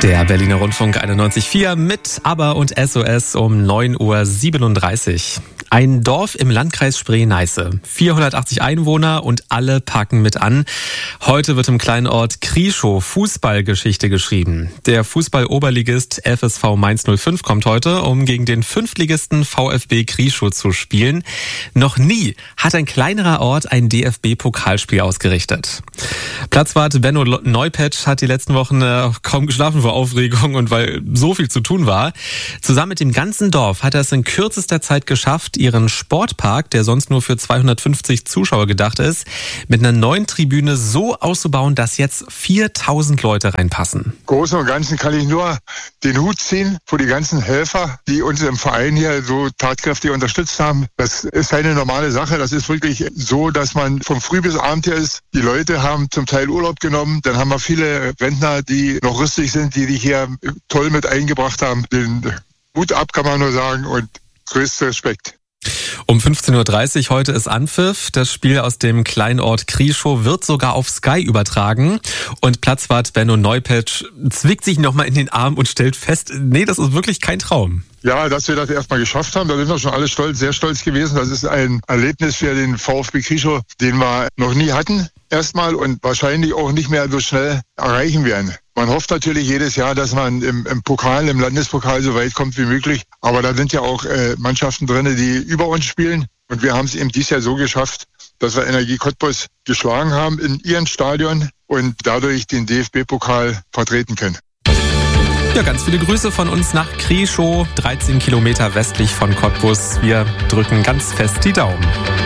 Der Berliner Rundfunk 91.4 mit ABBA und SOS um 9.37 Uhr. Ein Dorf im Landkreis Spree-Neiße. 480 Einwohner und alle packen mit an. Heute wird im kleinen Ort Krieschow Fußballgeschichte geschrieben. Der Fußball-Oberligist FSV Mainz 05 kommt heute, um gegen den Fünftligisten VfB Krieschow zu spielen. Noch nie hat ein kleinerer Ort ein DFB-Pokalspiel ausgerichtet. Platzwart Benno Neupetsch hat die letzten Wochen kaum geschlafen vor Aufregung und weil so viel zu tun war. Zusammen mit dem ganzen Dorf hat er es in kürzester Zeit geschafft, ihren Sportpark, der sonst nur für 250 Zuschauer gedacht ist, mit einer neuen Tribüne so auszubauen, dass jetzt 4000 Leute reinpassen. Großen und Ganzen kann ich nur den Hut ziehen für die ganzen Helfer, die uns im Verein hier so tatkräftig unterstützt haben. Das ist keine normale Sache. Das ist wirklich so, dass man vom Früh bis Abend hier ist. Die Leute haben zum Teil Urlaub genommen. Dann haben wir viele Rentner, die noch rüstig sind, die hier toll mit eingebracht haben. Den Hut ab kann man nur sagen und größter Respekt. Um 15.30 Uhr heute ist Anpfiff. Das Spiel aus dem Kleinort Krieschow wird sogar auf Sky übertragen. Und Platzwart Benno Neupetsch zwickt sich nochmal in den Arm und stellt fest, nee, das ist wirklich kein Traum. Ja, dass wir das erstmal geschafft haben, da sind wir schon alle stolz, sehr stolz gewesen. Das ist ein Erlebnis für den VfB Krieschow, den wir noch nie hatten erstmal und wahrscheinlich auch nicht mehr so schnell erreichen werden. Man hofft natürlich jedes Jahr, dass man im Pokal, im Landespokal so weit kommt wie möglich. Aber da sind ja auch Mannschaften drin, die über uns spielen. Und wir haben es eben dieses Jahr so geschafft, dass wir Energie Cottbus geschlagen haben in ihrem Stadion und dadurch den DFB-Pokal vertreten können. Ja, ganz viele Grüße von uns nach Krieschow, 13 Kilometer westlich von Cottbus. Wir drücken ganz fest die Daumen.